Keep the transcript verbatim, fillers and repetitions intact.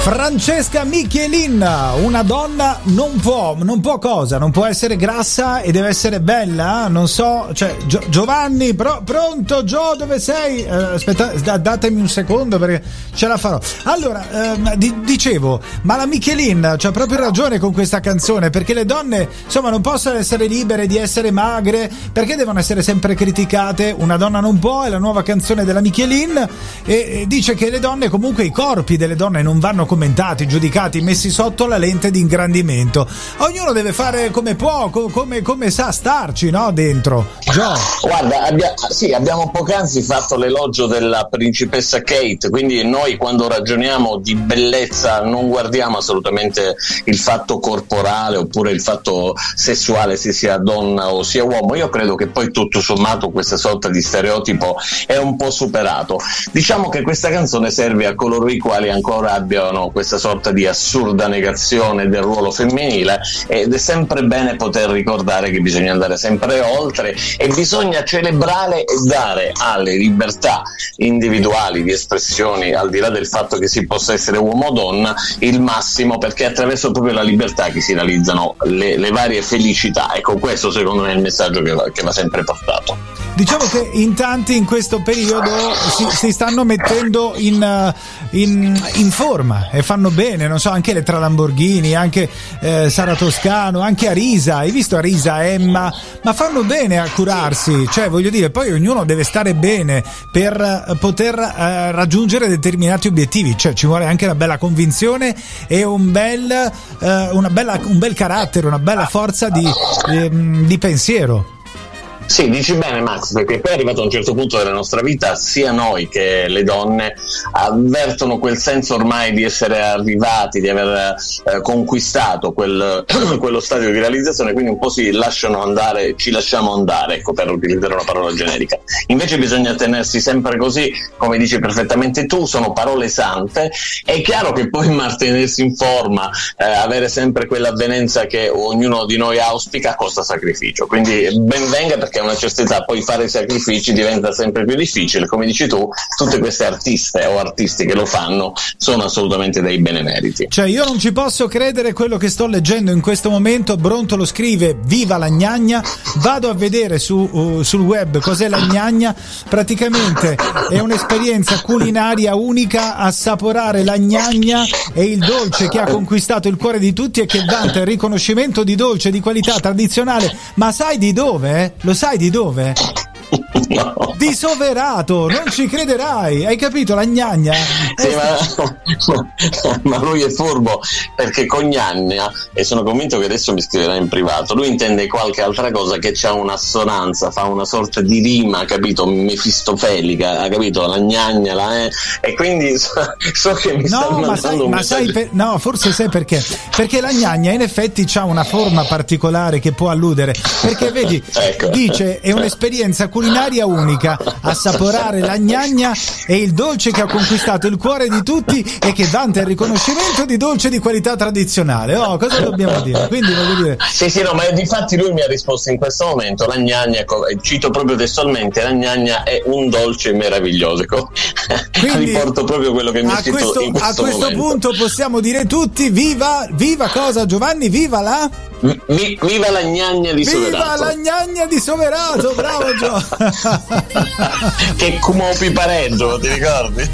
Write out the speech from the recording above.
Francesca Michelin, una donna non può, non può cosa? Non può essere grassa e deve essere bella? Non so, cioè Gio- Giovanni, pro- pronto Gio, dove sei? Eh, aspetta, da- datemi un secondo perché ce la farò. Allora, ehm, di- dicevo, ma la Michelin c'ha proprio ragione con questa canzone, perché le donne, insomma, non possono essere libere di essere magre, perché devono essere sempre criticate? Una donna non può, è la nuova canzone della Michelin, e, e dice che le donne, comunque i corpi delle donne non vanno commentati, giudicati, messi sotto la lente di ingrandimento. Ognuno deve fare come può, co- come, come sa starci, no? Dentro. Gio. Guarda, abbia, sì, abbiamo poc'anzi fatto l'elogio della principessa Kate, quindi noi quando ragioniamo di bellezza non guardiamo assolutamente il fatto corporale oppure il fatto sessuale, se sia donna o sia uomo. Io credo che poi tutto sommato questa sorta di stereotipo è un po' superato. Diciamo che questa canzone serve a coloro i quali ancora abbiano questa sorta di assurda negazione del ruolo femminile, ed è sempre bene poter ricordare che bisogna andare sempre oltre e bisogna celebrare e dare alle libertà individuali di espressioni, al di là del fatto che si possa essere uomo o donna, il massimo, perché attraverso proprio la libertà che si realizzano le, le varie felicità. Ecco, questo secondo me è il messaggio che va, che va sempre portato. Diciamo che in tanti in questo periodo si, si stanno mettendo in, in, in forma e fanno bene, non so, anche le tra Lamborghini, anche eh, Sara Toscano, anche Arisa, hai visto Arisa, Emma, ma fanno bene a curarsi, cioè voglio dire, poi ognuno deve stare bene per poter eh, raggiungere determinati obiettivi, cioè ci vuole anche una bella convinzione e un bel, eh, una bella, un bel carattere, una bella forza di, eh, di pensiero. Sì, dici bene Max, perché poi è arrivato a un certo punto della nostra vita, sia noi che le donne avvertono quel senso ormai di essere arrivati, di aver eh, conquistato quel, quello stadio di realizzazione, quindi un po' si lasciano andare, ci lasciamo andare, ecco, per utilizzare una parola generica. Invece bisogna tenersi sempre così, come dici perfettamente tu, sono parole sante. È chiaro che poi mantenersi in forma, eh, avere sempre quell'avvenenza che ognuno di noi auspica, costa sacrificio, quindi ben venga, perché a una certa età poi fare i sacrifici diventa sempre più difficile. Come dici tu, tutte queste artiste o artisti che lo fanno sono assolutamente dei benemeriti. Cioè io non ci posso credere quello che sto leggendo in questo momento. Brontolo scrive: viva la gnagna. Vado a vedere su, uh, sul web cos'è la gnagna. Praticamente è un'esperienza culinaria unica, assaporare la gnagna è il dolce che ha conquistato il cuore di tutti e che vanta il riconoscimento di dolce di qualità tradizionale. Ma sai di dove? Lo sai di dove? No. Di Soverato, non ci crederai, hai capito? La gnagna. Sì, ma, ma lui è furbo, perché con gnagna, e sono convinto che adesso mi scriverà in privato, lui intende qualche altra cosa che c'ha un'assonanza, fa una sorta di rima, capito? Mefistofelica, ha capito? La gnagna, la, eh, e quindi so, so che mi no, sta ma sai, un ma messaggio. sai per, no, forse sai perché? Perché la gnagna in effetti c'ha una forma particolare che può alludere, perché vedi, ecco. Dice è un'esperienza culinaria unica, assaporare la gnagna è il dolce che ha conquistato il cuore di tutti e che vanta il riconoscimento di dolce di qualità tradizionale. Oh, cosa dobbiamo dire? Quindi voglio dire. Sì, sì, no, ma difatti lui mi ha risposto in questo momento: la gnagna, cito proprio testualmente, la gnagna è un dolce meraviglioso. Quindi riporto proprio quello che mi ha scritto questo, in questo a questo momento. punto possiamo dire tutti viva, viva cosa Giovanni? Viva la Vi, viva la gnagna di viva Soverato. Viva la gnagna di Soverato, bravo Gio. Che come pipareggio, ti ricordi?